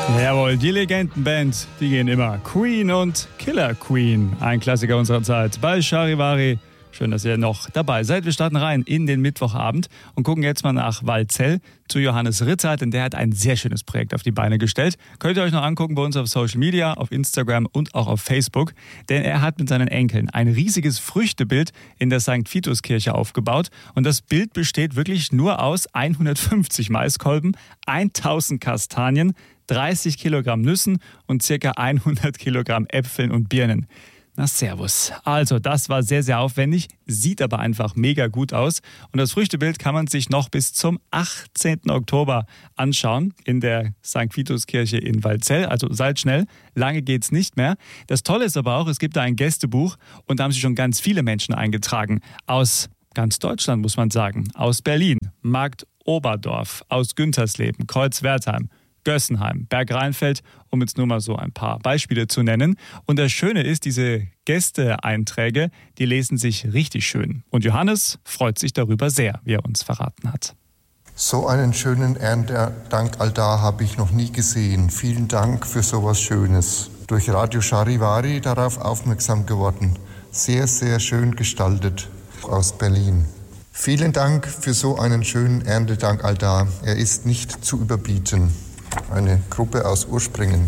Jawohl, die Legendenband, die gehen immer. Queen und Killer Queen, ein Klassiker unserer Zeit bei Charivari. Schön, dass ihr noch dabei seid. Wir starten rein in den Mittwochabend und gucken jetzt mal nach Walzell zu Johannes Ritter, denn der hat ein sehr schönes Projekt auf die Beine gestellt. Könnt ihr euch noch angucken bei uns auf Social Media, auf Instagram und auch auf Facebook. Denn er hat mit seinen Enkeln ein riesiges Früchtebild in der St. Vitus-Kirche aufgebaut. Und das Bild besteht wirklich nur aus 150 Maiskolben, 1000 Kastanien, 30 Kilogramm Nüssen und ca. 100 Kilogramm Äpfeln und Birnen. Na servus. Also das war sehr, sehr aufwendig, sieht aber einfach mega gut aus. Und das Früchtebild kann man sich noch bis zum 18. Oktober anschauen in der St. Vitus-Kirche in Walzell. Also seid schnell, lange geht's nicht mehr. Das Tolle ist aber auch, es gibt da ein Gästebuch und da haben sich schon ganz viele Menschen eingetragen. Aus ganz Deutschland muss man sagen. Aus Berlin, Markt Oberdorf, aus Güntersleben, Kreuzwertheim, Gössenheim, Bergrheinfeld, um jetzt nur mal so ein paar Beispiele zu nennen. Und das Schöne ist, diese Gästeeinträge, die lesen sich richtig schön. Und Johannes freut sich darüber sehr, wie er uns verraten hat. So einen schönen Erntedankaltar habe ich noch nie gesehen. Vielen Dank für sowas Schönes. Durch Radio Charivari darauf aufmerksam geworden. Sehr, sehr schön gestaltet aus Berlin. Vielen Dank für so einen schönen Erntedankaltar. Er ist nicht zu überbieten. Eine Gruppe aus Urspringen.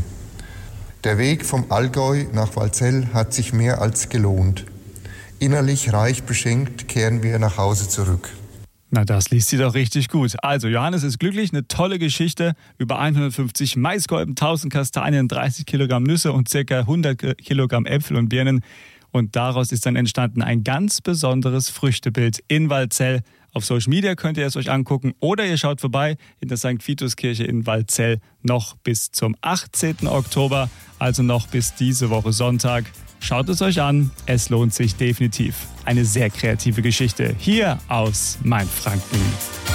Der Weg vom Allgäu nach Walzell hat sich mehr als gelohnt. Innerlich reich beschenkt kehren wir nach Hause zurück. Na, das liest sie doch richtig gut. Also, Johannes ist glücklich, eine tolle Geschichte. Über 150 Maiskolben, 1000 Kastanien, 30 Kilogramm Nüsse und ca. 100 Kilogramm Äpfel und Birnen. Und daraus ist dann entstanden ein ganz besonderes Früchtebild in Walzell. Auf Social Media könnt ihr es euch angucken oder ihr schaut vorbei in der St. Vitus-Kirche in Walzell noch bis zum 18. Oktober, also noch bis diese Woche Sonntag. Schaut es euch an, es lohnt sich definitiv. Eine sehr kreative Geschichte hier aus Mainfranken.